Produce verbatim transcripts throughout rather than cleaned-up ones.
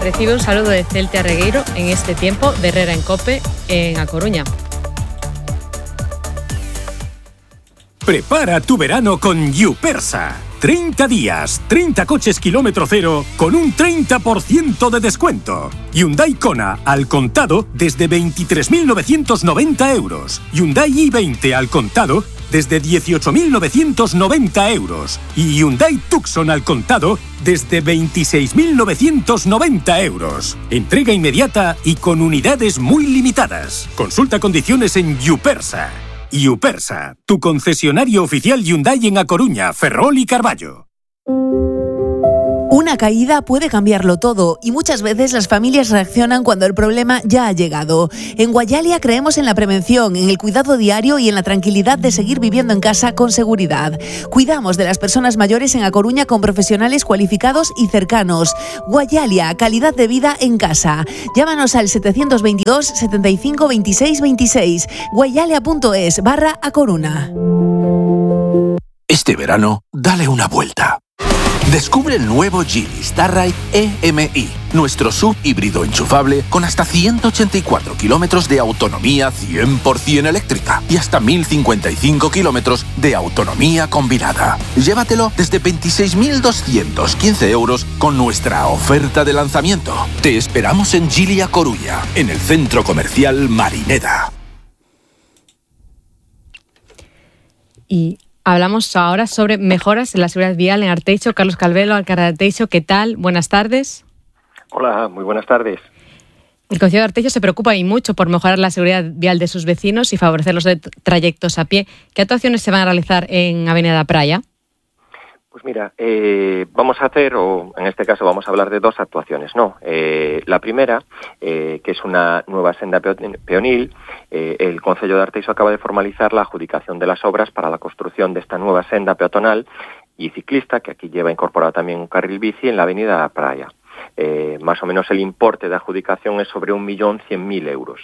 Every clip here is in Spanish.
recibe un saludo de Celte Arregueiro en este tiempo de Herrera en Cope en A Coruña. Prepara tu verano con Yupersa. treinta días, treinta coches kilómetro cero con un treinta por ciento de descuento. Hyundai Kona al contado desde veintitrés mil novecientos noventa euros. Hyundai i veinte al contado desde dieciocho mil novecientos noventa euros. Y Hyundai Tucson al contado desde veintiséis mil novecientos noventa euros. Entrega inmediata y con unidades muy limitadas. Consulta condiciones en Yupersa. Yupersa, tu concesionario oficial Hyundai en A Coruña, Ferrol y Carballo. Una caída puede cambiarlo todo y muchas veces las familias reaccionan cuando el problema ya ha llegado. En Guayalia creemos en la prevención, en el cuidado diario y en la tranquilidad de seguir viviendo en casa con seguridad. Cuidamos de las personas mayores en A Coruña con profesionales cualificados y cercanos. Guayalia, calidad de vida en casa. Llámanos al setecientos veintidós, setenta y cinco, veintiséis, veintiséis. guayalia.es barra A Coruña. Este verano, dale una vuelta. Descubre el nuevo Geely Starride E M I, nuestro sub híbrido enchufable con hasta ciento ochenta y cuatro kilómetros de autonomía cien por ciento eléctrica y hasta mil cincuenta y cinco kilómetros de autonomía combinada. Llévatelo desde veintiséis mil doscientos quince euros con nuestra oferta de lanzamiento. Te esperamos en Geely A Coruña, en el centro comercial Marineda. Y hablamos ahora sobre mejoras en la seguridad vial en Arteixo. Carlos Calvelo, alcalde de Arteixo, ¿qué tal? Buenas tardes. Hola, muy buenas tardes. El Concello de Arteixo se preocupa y mucho por mejorar la seguridad vial de sus vecinos y favorecer los trayectos a pie. ¿Qué actuaciones se van a realizar en Avenida Praia? Pues mira, eh, vamos a hacer, o en este caso vamos a hablar de dos actuaciones, ¿no? Eh, la primera, eh, que es una nueva senda peonil, eh, el Concello de Arteixo acaba de formalizar la adjudicación de las obras para la construcción de esta nueva senda peatonal y ciclista, que aquí lleva incorporado también un carril bici en la avenida Praia. Eh, más o menos el importe de adjudicación es sobre un millón cien mil euros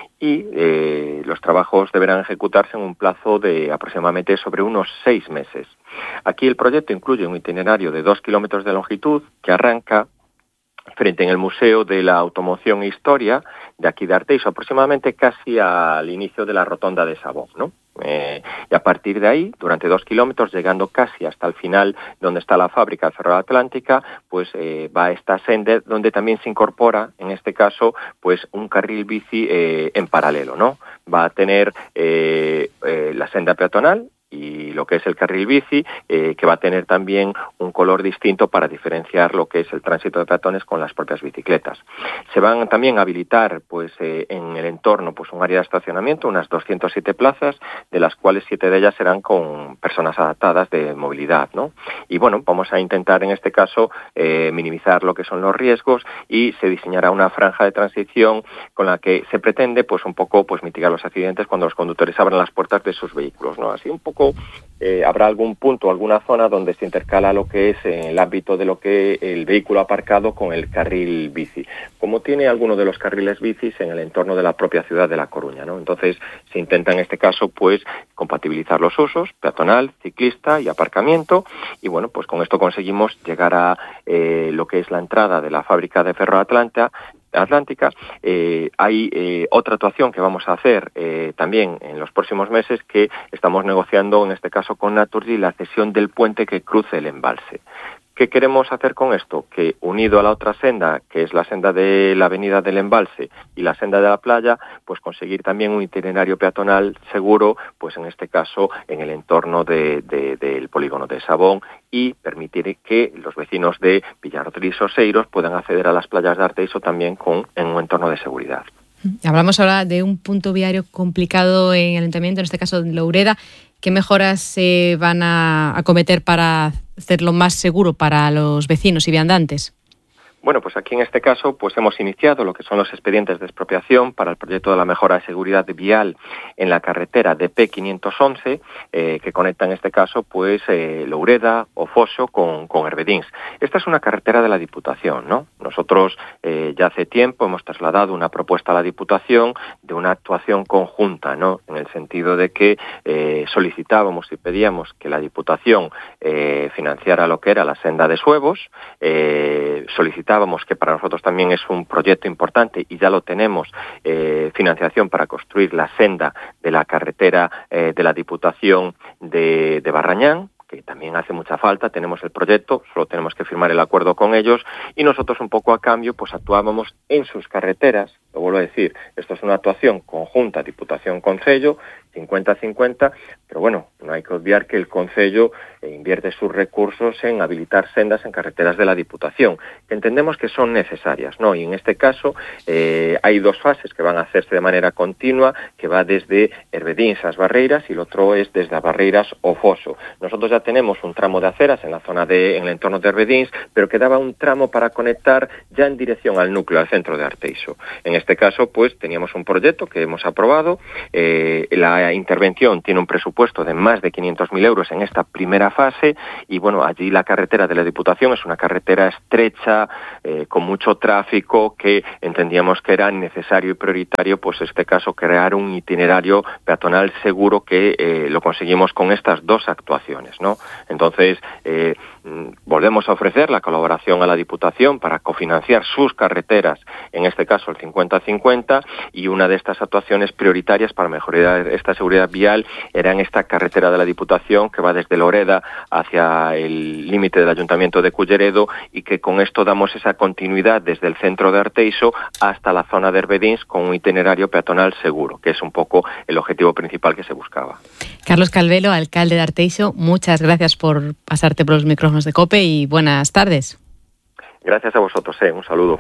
y eh, los trabajos deberán ejecutarse en un plazo de aproximadamente sobre unos seis meses. Aquí el proyecto incluye un itinerario de dos kilómetros de longitud que arranca frente en el Museo de la Automoción e Historia de aquí de Arteixo, aproximadamente casi al inicio de la rotonda de Sabón, ¿no? Eh, y a partir de ahí, durante dos kilómetros, llegando casi hasta el final donde está la fábrica de Ferrol Atlántica, pues eh, va esta senda donde también se incorpora, en este caso, pues un carril bici eh, en paralelo, ¿no? Va a tener eh, eh, la senda peatonal y lo que es el carril bici, eh, que va a tener también un color distinto para diferenciar lo que es el tránsito de peatones con las propias bicicletas. Se van también a habilitar pues eh, en el entorno pues un área de estacionamiento, unas doscientas siete plazas, de las cuales siete de ellas serán con personas adaptadas de movilidad, ¿no? Y bueno, vamos a intentar en este caso eh, minimizar lo que son los riesgos y se diseñará una franja de transición con la que se pretende pues un poco pues mitigar los accidentes cuando los conductores abran las puertas de sus vehículos, ¿no? Así un poco Eh, habrá algún punto, alguna zona donde se intercala lo que es en el ámbito de lo que el vehículo aparcado con el carril bici, como tiene alguno de los carriles bicis en el entorno de la propia ciudad de La Coruña, ¿no? Entonces se intenta en este caso pues compatibilizar los usos, peatonal, ciclista y aparcamiento, y bueno, pues con esto conseguimos llegar a eh, lo que es la entrada de la fábrica de Ferrol Atlántica. Atlántica. Eh, hay eh, otra actuación que vamos a hacer eh, también en los próximos meses, que estamos negociando en este caso con Naturgy la cesión del puente que cruce el embalse. ¿Qué queremos hacer con esto? Que unido a la otra senda, que es la senda de la avenida del Embalse y la senda de la playa, pues conseguir también un itinerario peatonal seguro, pues en este caso en el entorno de, de, del polígono de Sabón, y permitir que los vecinos de Villarrodriz o Seiros puedan acceder a las playas de Arteixo también con, en un entorno de seguridad. Hablamos ahora de un punto viario complicado en el ayuntamiento, en este caso en Loureda. ¿Qué mejoras se van a acometer para hacerlo más seguro para los vecinos y viandantes? Bueno, pues aquí en este caso pues hemos iniciado lo que son los expedientes de expropiación para el proyecto de la mejora de seguridad vial en la carretera D P quinientos once, eh, que conecta en este caso pues eh, Loureda o Foxo con, con Herbedins. Esta es una carretera de la Diputación, ¿no? Nosotros eh, ya hace tiempo hemos trasladado una propuesta a la Diputación de una actuación conjunta, ¿no? En el sentido de que eh, solicitábamos y pedíamos que la Diputación eh, financiara lo que era la senda de Suevos, eh, solicitábamos, que para nosotros también es un proyecto importante y ya lo tenemos, eh, financiación para construir la senda de la carretera eh, de la Diputación de, de Barrañán, que también hace mucha falta. Tenemos el proyecto, solo tenemos que firmar el acuerdo con ellos y nosotros un poco a cambio pues actuábamos en sus carreteras. Lo vuelvo a decir, esto es una actuación conjunta Diputación-Concello, cincuenta a cincuenta, pero bueno, no hay que obviar que el Concello invierte sus recursos en habilitar sendas en carreteras de la Diputación, que entendemos que son necesarias, ¿no? Y en este caso eh, hay dos fases que van a hacerse de manera continua, que va desde Herbedíns a As Barreiras y el otro es desde As Barreiras o Foso. Nosotros ya tenemos un tramo de aceras en la zona de, en el entorno de Herbedíns, pero quedaba un tramo para conectar ya en dirección al núcleo, al centro de Arteixo. En este caso, pues teníamos un proyecto que hemos aprobado, eh, la intervención tiene un presupuesto de más de quinientos mil euros en esta primera fase y bueno, allí la carretera de la Diputación es una carretera estrecha, eh, con mucho tráfico, que entendíamos que era necesario y prioritario, pues en este caso, crear un itinerario peatonal seguro, que eh, lo conseguimos con estas dos actuaciones, ¿no? Entonces, eh, volvemos a ofrecer la colaboración a la Diputación para cofinanciar sus carreteras, en este caso el cincuenta a cincuenta, y una de estas actuaciones prioritarias para mejorar esta seguridad vial era en esta carretera de la Diputación que va desde Loreda hacia el límite del Ayuntamiento de Culleredo, y que con esto damos esa continuidad desde el centro de Arteixo hasta la zona de Herbedíns con un itinerario peatonal seguro, que es un poco el objetivo principal que se buscaba. Carlos Calvelo, alcalde de Arteixo, muchas gracias por pasarte por los micrófonos de COPE y buenas tardes. Gracias a vosotros, eh. Un saludo.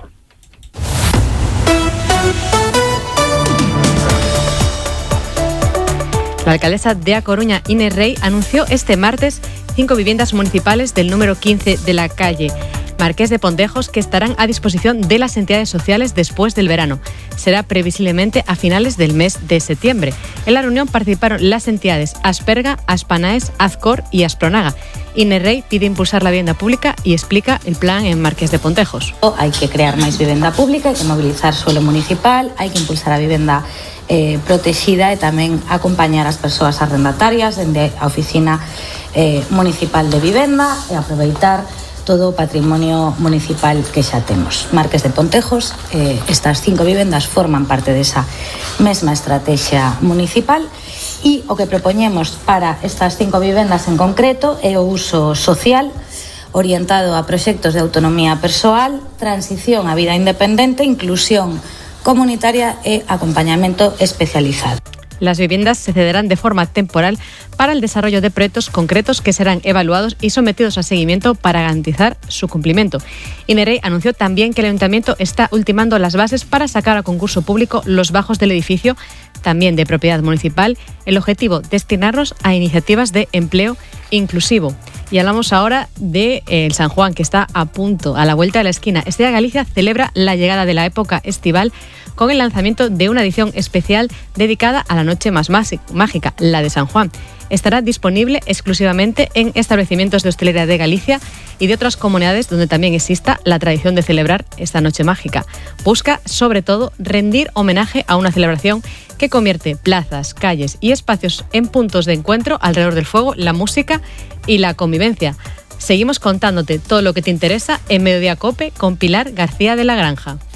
La alcaldesa de A Coruña, Inés Rey, anunció este martes cinco viviendas municipales del número quince de la calle Marqués de Pontejos, que estarán a disposición de las entidades sociales después del verano. Será previsiblemente a finales del mes de septiembre. En la reunión participaron las entidades Asperga, Aspanaes, Azcor y Aspronaga. Inés Rey pide impulsar la vivienda pública y explica el plan en Marqués de Pontejos. Hai que crear máis vivenda pública, hai que mobilizar suelo municipal, hai que impulsar a vivenda eh, protexida e tamén acompañar as persoas arrendatarias dende a Oficina eh, Municipal de Vivenda e aproveitar todo o patrimonio municipal que xa temos. Marqués de Pontejos, eh, estas cinco vivendas forman parte desa mesma estrategia municipal e o que propoñemos para estas cinco vivendas en concreto é o uso social orientado a proxectos de autonomía persoal, transición á vida independente, inclusión comunitaria e acompañamento especializado. Las viviendas se cederán de forma temporal para el desarrollo de proyectos concretos que serán evaluados y sometidos a seguimiento para garantizar su cumplimiento. Inés Rey anunció también que el Ayuntamiento está ultimando las bases para sacar a concurso público los bajos del edificio, también de propiedad municipal, el objetivo destinarlos a iniciativas de empleo inclusivo. Y hablamos ahora de eh, el San Juan, que está a punto, a la vuelta de la esquina. Estrella Galicia celebra la llegada de la época estival con el lanzamiento de una edición especial dedicada a la noche más mágica, la de San Juan. Estará disponible exclusivamente en establecimientos de hostelería de Galicia y de otras comunidades donde también exista la tradición de celebrar esta noche mágica. Busca, sobre todo, rendir homenaje a una celebración que convierte plazas, calles y espacios en puntos de encuentro alrededor del fuego, la música y la convivencia. Seguimos contándote todo lo que te interesa en Mediodía Cope con Pilar García de la Granja.